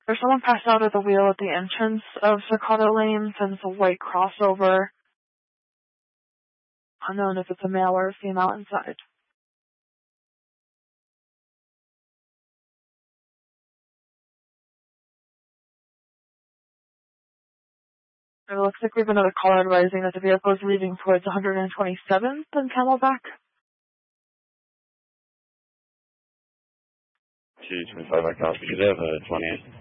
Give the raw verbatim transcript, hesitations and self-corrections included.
There's someone passed out at the wheel at the entrance of Sakata Lanes, and it's a white crossover. Unknown if it's a male or a female inside. It looks like we have another caller advising that the vehicle is leaving towards one hundred twenty-seventh and Camelback. two twenty-five, I copy. You have a twenty-eight.